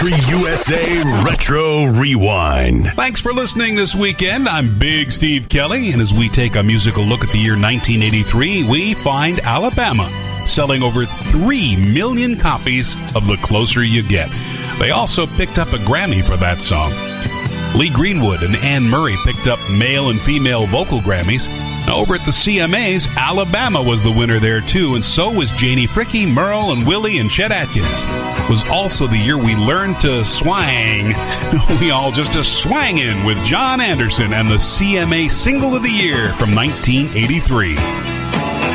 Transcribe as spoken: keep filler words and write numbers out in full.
U S A Retro Rewind. Thanks for listening this weekend. I'm Big Steve Kelly, and as we take a musical look at the year nineteen eighty-three, we find Alabama selling over three million copies of The Closer You Get. They also picked up a Grammy for that song. Lee Greenwood and Anne Murray picked up male and female vocal Grammys. Over at the C M As, Alabama was the winner there too, and so was Janie Fricke, Merle and Willie and Chet Atkins. It was also the year we learned to swang. We all just a swangin' with John Anderson and the C M A Single of the Year from nineteen eighty-three.